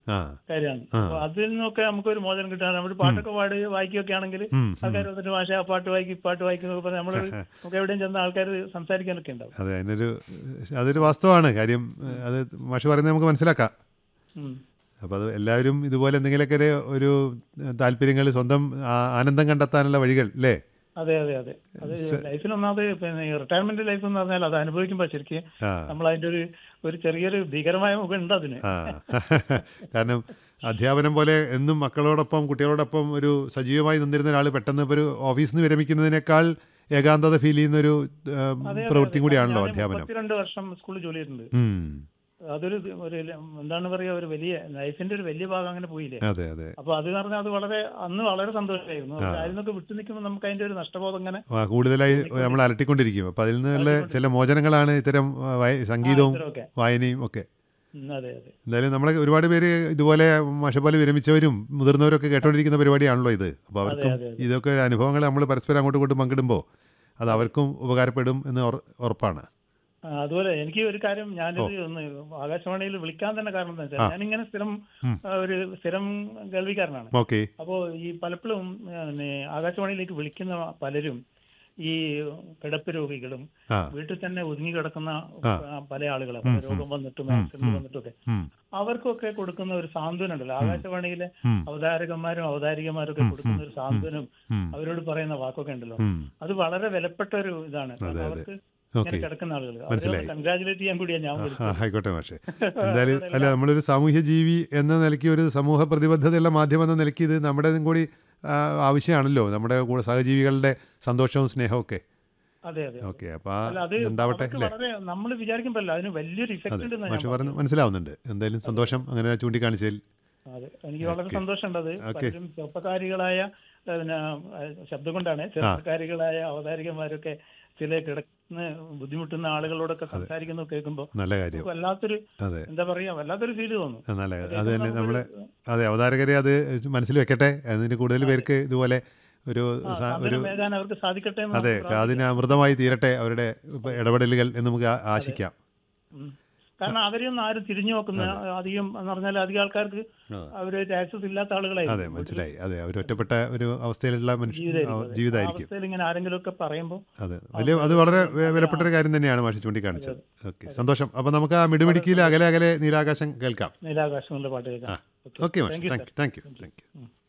ആ കാര്യമാണ്. ആ അപ്പൊ അതിൽ നിന്നൊക്കെ നമുക്കൊരു മോചനം കിട്ടാൻ നമ്മൾ പാട്ടൊക്കെ പാടി വായിക്കുകയൊക്കെ ആണെങ്കിൽ ഉം, ഉം. ആൾക്കാർ വന്നിട്ട് മാഷ ആ പാട്ട് വായിക്കും പാട്ട് വായിക്കും എന്നൊക്കെ പറഞ്ഞാൽ നമ്മളൊരു നമുക്ക് എവിടെയും ചെന്ന ആൾക്കാർ സംസാരിക്കാനൊക്കെ ഉണ്ടാവും. അതെ അതൊരു വാസ്തവമാണ് കാര്യം. അത് മാഷ് പറയുന്നത് നമുക്ക് മനസ്സിലാക്കാം. ഉം. അപ്പോൾ അത് എല്ലാവരും ഇതുപോലെ എന്തെങ്കിലുമൊക്കെ ഒരു താല്പര്യങ്ങൾ സ്വന്തം ആനന്ദം കണ്ടെത്താനുള്ള വഴികൾ അല്ലേ? അതെ അതെ അതെ അത് ലൈഫിൽ ഒന്നാമത് പിന്നെ റിട്ടയർമെന്റ് ലൈഫ് എന്ന് പറഞ്ഞാൽ അത് അനുഭവിക്കുമ്പോൾ ശരിക്കും ആ നമ്മൾ അതിന്റെ ഒരു ചെറിയൊരു ഭീകരമായ മുഖം ഉണ്ട് അതിന്. ആ കാരണം അധ്യാപനം പോലെ എന്നും മക്കളോടൊപ്പം കുട്ടികളോടൊപ്പം ഒരു സജീവമായി നിന്നിരുന്ന ഒരാൾ പെട്ടെന്ന് ഇപ്പോൾ ഒരു ഓഫീസിൽ നിന്ന് വിരമിക്കുന്നതിനേക്കാൾ ഏകാന്തത ഫീൽ ചെയ്യുന്നൊരു അതെ അതെ അതെ പ്രവൃത്തിയും കാരണം കൂടിയാണല്ലോ ഞാൻ അധ്യാപനം. 32 വർഷം സ്കൂളിൽ ജോലി ചെയ്തിട്ടുണ്ട്. ഉം. അതൊരു ഒരു എന്താണ് പറയുക ഒരു വലിയ ലൈഫിന്റെ ഒരു വലിയ ഭാഗം അങ്ങനെ പോയില്ലേ. അതെ അതെ അപ്പൊ അത് പറഞ്ഞാൽ അത് അന്ന് വളരെ സന്തോഷമായിരുന്നു. അതിൽ നിന്നൊക്കെ വിട്ടു നിൽക്കുമ്പോൾ നമുക്ക് അതിന്റെ ഒരു നഷ്ടബോധം ഇങ്ങനെ കൂടുതലായി നമ്മൾ അലട്ടിക്കൊണ്ടിരിക്കും. അപ്പോൾ അതിൽ നിന്നുള്ള ചില മോചനങ്ങളാണ് ഇത്തരം സംഗീതവും ഇത്തരമൊക്കെ. വായനയും ഒക്കെ. അതെ അതെ എന്തായാലും നമ്മളെ ഒരുപാട് പേര് ഇതുപോലെ പോലെ വിരമിച്ചവരും മുതിർന്നവരൊക്കെ കേട്ടോണ്ടിരിക്കുന്ന പരിപാടിയാണല്ലോ ഇത്. അപ്പോൾ അതെ അവർക്കും അതെ അതെ ഇതൊക്കെ അനുഭവങ്ങൾ നമ്മൾ പരസ്പരം അങ്ങോട്ടും ഇങ്ങോട്ടും പങ്കിടുമ്പോൾ അത് അവർക്കും ഉപകാരപ്പെടും എന്ന് ഉറപ്പാണ്. അതുപോലെ എനിക്ക് ഒരു കാര്യം ഓ ഞാനിത് ഒന്ന് ആകാശവാണിയിൽ വിളിക്കാൻ തന്നെ കാരണം എന്താ ആ വെച്ചാൽ ഞാനിങ്ങനെ ഉം. ഒരു സ്ഥിരം കേൾവിക്കാരനാണ്. ഓക്കെ അപ്പോൾ ഈ പലപ്പോഴും ആകാശവാണിയിലേക്ക് വിളിക്കുന്ന പലരും ഈ കിടപ്പ് രോഗികളും ആ വീട്ടിൽ തന്നെ ഒതുങ്ങി കിടക്കുന്ന ആ പല ആളുകളും ഉം, പല ഉം, രോഗം വന്നിട്ടും ഉം, ആക്സിഡന്റ് ഉം, വന്നിട്ടൊക്കെ ഉം, അവർക്കൊക്കെ കൊടുക്കുന്ന ഒരു സാന്ത്വനം ഉണ്ടല്ലോ. ഉം, ആകാശവാണിയിലെ ഉം, അവതാരകന്മാരും അവതാരികമാരും ഒക്കെ ഉം, ഉം, കൊടുക്കുന്ന ഒരു ഉം, സാന്ത്വനം ഉം, അവരോട് പറയുന്ന വാക്കൊക്കെ ഉണ്ടല്ലോ. ഉം. അത് വളരെ വിലപ്പെട്ട ഒരു ഇതാണ്. അതെ കാരണം അതെ അവർക്ക് ഇങ്ങനെ ഓക്കെ കിടക്കുന്ന ആളുകൾ അവരെ ഒന്ന് മനസ്സിലായി. കൺഗ്രാജുലേറ്റ് ചെയ്യാൻ കൂടിയാണ് ഞാൻ വിളിച്ചത്. ആയിക്കോട്ടെ മാഷെ. എന്തായാലും അവരോട് അല്ല എല്ലാം നമ്മളൊരു സാമൂഹ്യ ജീവി എന്ന നിലയ്ക്ക് ഒരു സമൂഹ പ്രതിബദ്ധതയുള്ള മാധ്യമം എന്ന നിലയ്ക്ക് ഇത് നമ്മുടേതും കൂടി ആവശ്യമാണല്ലോ. നമ്മുടെ കൂടെ സഹജീവികളുടെ സന്തോഷവും സ്നേഹവും ഒക്കെ. അതെ അതെ അതെ ഓക്കെ അപ്പോൾ അല്ല അത് ഇതുണ്ടാവട്ടെ അവർക്ക് അല്ലേ? വളരെ നമ്മൾ വിചാരിക്കുമ്പോഴല്ല അതിന് വലിയൊരു ഇഫക്റ്റ് അതെ ഉണ്ടെന്ന് ഞാൻ മാഷ് പറഞ്ഞ് പറഞ്ഞത്. മനസ്സിലാവുന്നുണ്ട്. എന്തായാലും അതെ സന്തോഷം അതെ അങ്ങനെ ചൂണ്ടിക്കാണിച്ചതിൽ. അതെ എനിക്ക് വളരെ ഓക്കെ സന്തോഷമുണ്ട്. അത് ഓക്കെ പലരും ചെറുപ്പക്കാരികളായ പിന്നെ ശബ്ദം കൊണ്ടാണ് ആ ചെറുപ്പക്കാരികളായ അവതാരികന്മാരൊക്കെ ചില കിടന്ന് ബുദ്ധിമുട്ടുന്ന ആളുകളോടൊക്കെ അതെ സംസാരിക്കുന്നത് കേൾക്കുമ്പോൾ നല്ല കാര്യം. നമുക്ക് വല്ലാത്തൊരു അതെ എന്താ പറയാ വല്ലാത്തൊരു ഫീല് തോന്നും. നല്ല കാര്യം. അത് കേൾക്കുമ്പോൾ തന്നെ നമുക്കൊരു നമ്മുടെ അതെ അവതാരകരെ അത് മനസ്സിൽ വെക്കട്ടെ. അതിന് കൂടുതൽ അതെ പേർക്ക് ഇതുപോലെ ഒരു ഒരു സാന്ത്വനം ഏകാൻ അവർക്ക് സാധിക്കട്ടെ എന്ന് അതെ നമുക്ക് കാതിന് പ്രാർത്ഥിക്കാം. അമൃതമായി തീരട്ടെ അവരുടെ അതെ ഇടപെടലുകൾ എന്ന് നമുക്ക് അതെ ആശിക്കാം. ഉം. കാരണം അവരെയൊന്നും ആരും തിരിഞ്ഞു നോക്കുന്ന അതെ അധികം എന്ന് പറഞ്ഞാൽ അധികം ആൾക്കാർക്ക് ആ അവര് ആക്സസ് ഇല്ലാത്ത അതെ ആളുകളായിരിക്കും. വീട്ടിൽ മനസ്സിലായി. അതെ അവർ ഒറ്റപ്പെട്ട ഒരു അവസ്ഥയിലുള്ള ജീവിതമായിരിക്കും. അതെ ആ ജീവിതമായിരിക്കും. അവസ്ഥയിൽ ഇങ്ങനെ ആരെങ്കിലുമൊക്കെ പറയുമ്പോൾ അതെ അവർക്ക് അത് വളരെ അതെ വിലപ്പെട്ടൊരു കാര്യം തന്നെയാണ് മാഷി അതെ ചൂണ്ടിക്കാണിച്ചത്. അതെ ഓക്കെ അതെ സന്തോഷം. അപ്പോൾ നമുക്ക് ആ വളരെ മിടുമിടുക്കിയിൽ സന്തോഷം. അകലെ അകലെ നീലാകാശം കേൾക്കാം. നീലാകാശം എന്നുള്ള പാട്ട് ആ കേൾക്കാം. Okay okay മാഷി. Thank you thank sir. You thank you thank thank you. U.